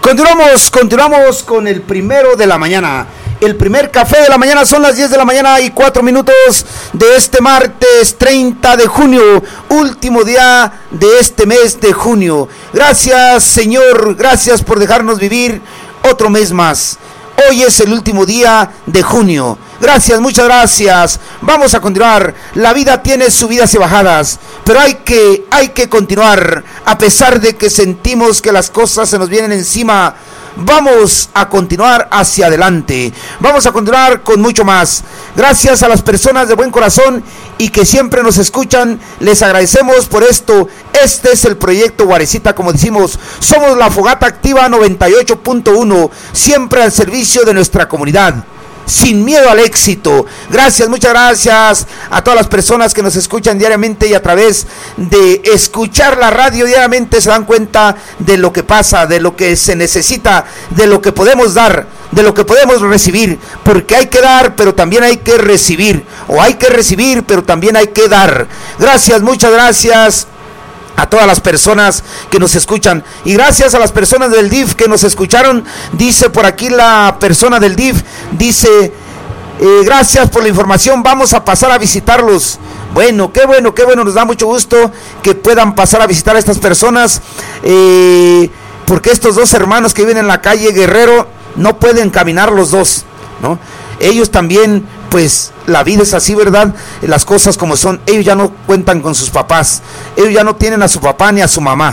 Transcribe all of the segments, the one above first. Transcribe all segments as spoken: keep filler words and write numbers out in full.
Continuamos, continuamos con el primero de la mañana. El primer café de la mañana, son las diez de la mañana y cuatro minutos de este martes treinta de junio, último día de este mes de junio. Gracias, Señor, gracias por dejarnos vivir otro mes más. Hoy es el último día de junio. Gracias, muchas gracias. Vamos a continuar. La vida tiene subidas y bajadas, pero hay que, hay que continuar. A pesar de que sentimos que las cosas se nos vienen encima, vamos a continuar hacia adelante. Vamos a continuar con mucho más. Gracias a las personas de buen corazón y que siempre nos escuchan. Les agradecemos por esto. Este es el proyecto Guarecita, como decimos. Somos la Fogata Activa noventa y ocho punto uno, siempre al servicio de nuestra comunidad, sin miedo al éxito. Gracias, muchas gracias a todas las personas que nos escuchan diariamente y a través de escuchar la radio diariamente se dan cuenta de lo que pasa, de lo que se necesita, de lo que podemos dar, de lo que podemos recibir, porque hay que dar, pero también hay que recibir, o hay que recibir, pero también hay que dar. Gracias, muchas gracias a todas las personas que nos escuchan y gracias a las personas del D I F que nos escucharon. Dice por aquí la persona del D I F, dice eh, gracias por la información, vamos a pasar a visitarlos. Bueno, qué bueno, qué bueno, nos da mucho gusto que puedan pasar a visitar a estas personas, eh, porque estos dos hermanos que viven en la calle Guerrero no pueden caminar los dos, ¿no? Ellos también, pues la vida es así, ¿verdad? Las cosas como son. Ellos ya no cuentan con sus papás, ellos ya no tienen a su papá ni a su mamá.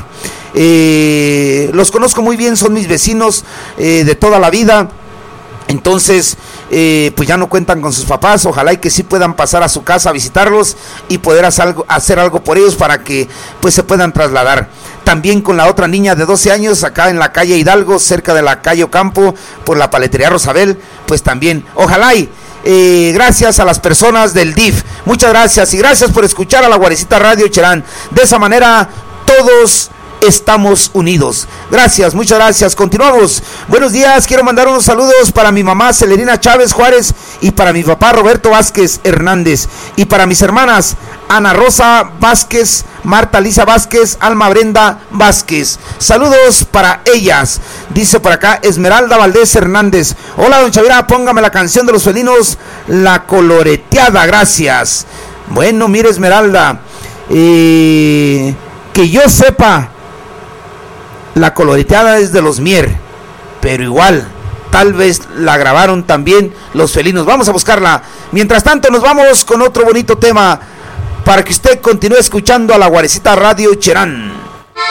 Eh, los conozco muy bien, son mis vecinos eh, de toda la vida. Entonces, eh, pues ya no cuentan con sus papás. Ojalá y que sí puedan pasar a su casa a visitarlos y poder hacer algo, hacer algo por ellos para que pues se puedan trasladar. También con la otra niña de doce años acá en la calle Hidalgo, cerca de la calle Ocampo, por la paletería Rosabel, pues también, ojalá y eh, gracias a las personas del D I F, muchas gracias y gracias por escuchar a la Guarecita Radio Cherán. De esa manera todos estamos unidos. Gracias, muchas gracias. Continuamos. Buenos días, quiero mandar unos saludos para mi mamá Celerina Chávez Juárez y para mi papá Roberto Vázquez Hernández y para mis hermanas Ana Rosa Vázquez, Marta Lisa Vázquez, Alma Brenda Vázquez. Saludos para ellas. Dice por acá Esmeralda Valdés Hernández. Hola, don Chavira, póngame la canción de los felinos, La Coloreteada. Gracias. Bueno, mire, Esmeralda, eh, que yo sepa, La Coloreteada es de los Mier, pero igual, tal vez la grabaron también los felinos. Vamos a buscarla. Mientras tanto, nos vamos con otro bonito tema para que usted continúe escuchando a la Guarecita Radio Cherán.